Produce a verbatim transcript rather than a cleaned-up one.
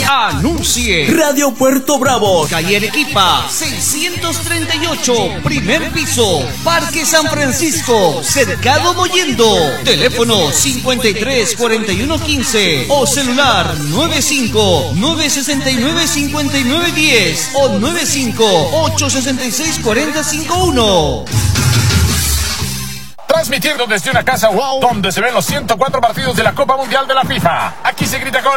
Anuncie. Radio Puerto Bravo, calle Arequipa, seiscientos treinta y ocho, primer piso, Parque San Francisco, Cercado Mollendo. Teléfono cincuenta y tres, cuarenta y uno, quince o celular noventa y cinco, novecientos sesenta y nueve, cincuenta y nueve, diez o noventa y cinco, ochocientos sesenta y seis, cuarenta, cincuenta y uno. Transmitiendo desde una casa wow, donde se ven los ciento cuatro partidos de la Copa Mundial de la FIFA. Aquí se grita gol.